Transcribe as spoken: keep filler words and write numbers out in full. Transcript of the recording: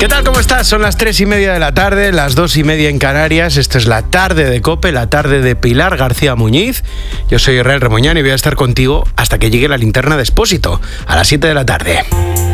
¿Qué tal? ¿Cómo estás? Son las tres y media de la tarde, las dos y media en Canarias. Esto es la tarde de COPE, la tarde de Pilar García Muñiz. Yo soy Israel Remoñán y voy a estar contigo hasta que llegue la linterna de Expósito, a las siete de la tarde.